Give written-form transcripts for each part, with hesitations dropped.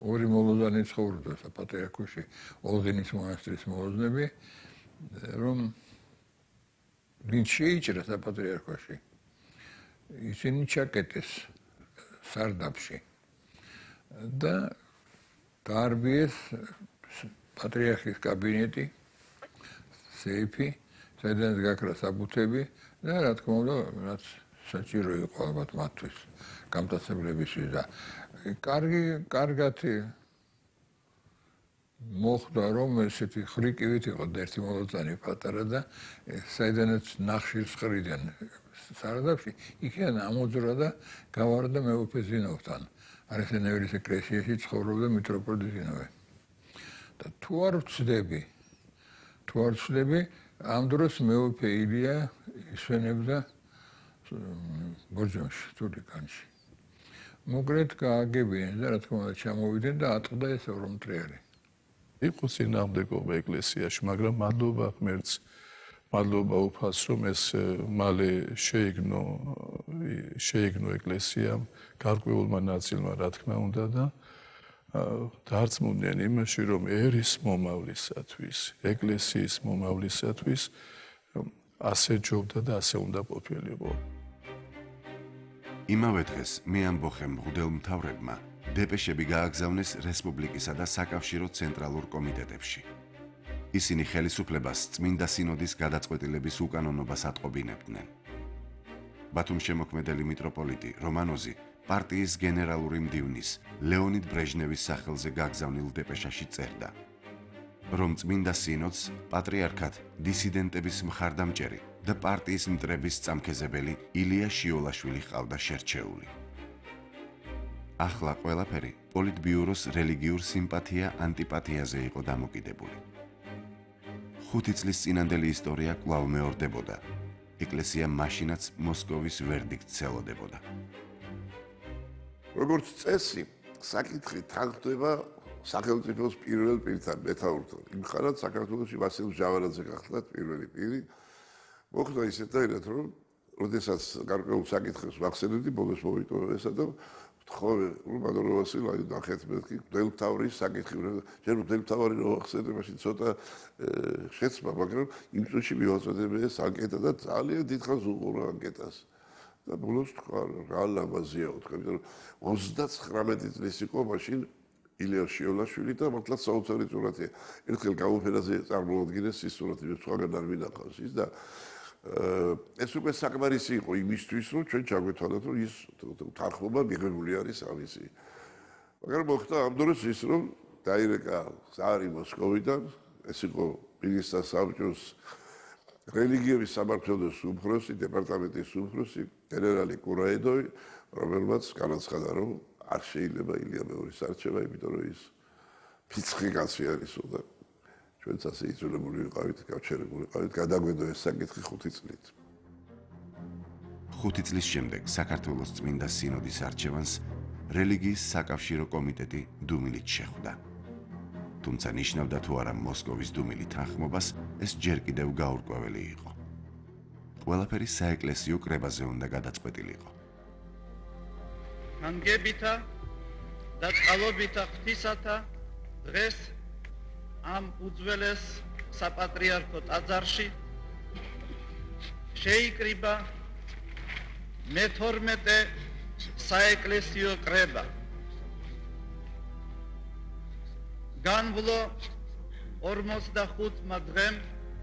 ორი მოლოდინი ცხოვრობდა საპატრიარქოში, ოლღინის მონასტრის მოლოდინები, რომ ვინ შეიჭრა საპატრიარქოში, ისინი ჩაკეტეს სარდაფში და გაარბიეს პატრიარქის კაბინეტი, სეიფი, სადაც გაქრა საბუთები და რა თქმა უნდა, რაც საჭირო იყო ალბათ მათთვის გამტაცებლებისთვის და კარგად მოხდა რომ ესეთი ხრიკივით იყო და ერთი მოლოწანი პატარა და საიდანაც ნახშირს ხრიდან სარდაფში იქიდან ამოძრა და გავარდა მეუფე ზინოვთან არესენეველის ეკლესიაში ცხოვრობდა მიტროპოლიტი ზინოვე და თუ არ ვცდები ამ დროს მეუფე ილია ისვენებდა ბორჯომში თურიკანში მოგრეთ გააგებინეს და რა თქმა უნდა ჩამოვიდნენ და ატყდა ეს ორმტრიალი იყო წინააღმდეგობა ეკლესიაში, მაგრამ მადლობა ღმერთს, მადლობა უფალს, რომ ეს მალე შეიგნო ეკლესიამ, გარკვეულმა ნაწილმა, რა თქმა უნდა და დარწმუნდნენ იმაში, რომ ერის მომავლისათვის, ეკლესიის მომავლისათვის ასე ჯობდა და ასე უნდა ყოფილიყო. იმავე დღეს მე ამბოხე მღვდელმთავრებმა დეპეშები გააგზავნეს რესპუბლიკისა და საკავშირო ცენტრალურ კომიტეტებში. ისინი ხელისუფლებას წმინდა სინოდის გადაწყვეტილების უკანონობას ატყობინებდნენ. ბათუმშემოქმედელი მიტროპოლიტი რომანოზი პარტიის გენერალური მდივნის ლეონიდ ბრეჟნევის სახელზე გაგზავნილ დეპეშაში წერდა, რომ წმინდა სინოდს პატრიარქად დისიდენტების მხარდამჭერი და პარტიის მტრების წამქეზებელი ილია შიოლაშვილი ყავდა შერჩეული. ახლა ყველაფერი პოლიტბიუროს რელიგიურ სიმპათია-ანტიპათიაზე იყო დამოკიდებული. 5 წლის წინანდელი ისტორია კვლავ მეორდებოდა. ეკლესია მაშინაც მოსკოვის ვერდიქტს ელოდებოდა. როგორც წესი, საკითხი თანხდება სახელმწიფოს პირველ პირთან, მეთაურთან. იმ ხანად საქართველოში ვასილ ჟავანაძე გახლდათ პირველი პირი. მოხდა ისეთაირად, რომ როდესაც გარკვეულ საკითხებს ვახსენებდი, ბოლოს მოვიტოვე ესა და ხოლმე რომანო ვასილ აი ნახეთ მეთქი მღვდელმთავრის საკითხი ჯერ მღვდელმთავარი რო ახსენე მაშინ ცოტა შეცმა მაგრამ იმ წუთში მივაწოდებ ეს ანკეტა და ძალიან დიდხანს უყურე ანკეტას და ბოლოს თქვა რა ლამაზია თქვა იმიტომ რომ 39 წლის იყო მაშინ ილია შიოლაშვილი და მართლაც საოცარი სურათია ერთხელ გამოფენაზე წარმოადგინეს ის სურათი სხვაგან არ მინახავს ის და ეს უკვე საკმარისი იყო იმისთვის, რომ ჩვენ ჩაგვეთვალოთ, რომ ის თანხმობა მიღებული არის ამისი. მაგრამ მოხდა ამ დროს ის, რომ დაირეკა ზარი მოსკოვიდან, ეს იყო მინისტრთა საბჭოს რელიგიების სამმართველოს უფროსი, დეპარტამენტის უფროსი, გენერალი კურაედოვი, რომელმაც განაცხადა, რომ არ შეიძლება ილია მეორის არჩევა, იმიტომ რომ ის ფიცხი კაცი არის და ჩვენც ასე იზოლებული ვიყავით, გავჩერებული ვიყავით, გადაგვედო ეს საკითხი 5 წლით. 5 წლის შემდეგ საქართველოს წმინდა სინოდის არჩევანს რელიგიის საკავშირო კომიტეტი დუმილით შეხვდა. თუმცა ნიშნავდა თუ არა მოსკოვის დუმილი თანხმობას, ეს ჯერ კიდევ გაურკვეველი იყო. ყველაფერი საეკლესიო კრებაზე უნდა გადაწყვეტილიყო. განგებითა და წყალობითა ღვთისათა დღეს ამ უძველეს საპატრიარქო ტაძარში შეიკრიბა მე-12 საეკლესიო კრება. განვლო 45 დღემ,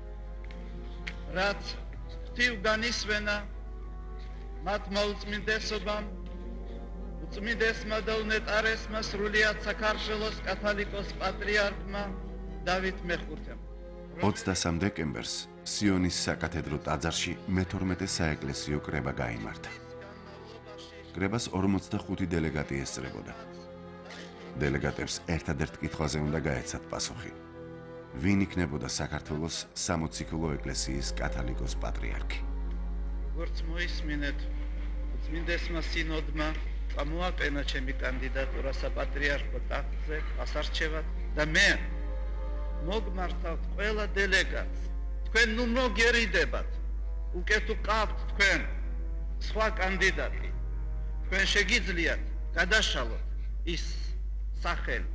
რაც ღვთივ განისვენა მათ მოუწმინდესობამ, უწმინდესმა და უნეტარესმა სრულიად საქართველოს კათოლიკოს პატრიარქმა დავით მეხუთემ. 23 დეკემბერს სიონის საკათედრო ტაძარში მე-12 საეკლესიო კრება გაიმართა. კრებას 45 დელეგატი ესწრებოდა. დელეგატებს ერთადერთ კითხვაზე უნდა გაეცათ პასუხი. ვინ იქნებოდა საქართველოს სამოციქულო ეკლესიის კათოლიკოს პატრიარქი? როგორც მოისმინეთ, უწმინდესმა სინოდმა წამოაყენა ჩემი კანდიდატურა საპატრიარქო ტახტზე ასარჩევად და მე მოგმართავთ ყველა დელეგატს. თქვენ ნუ მოგერიდებათ. უკეთ უყავთ თქვენ სხვა კანდიდატი. თქვენ შეგიძლიათ გადაშალოთ ის სახელი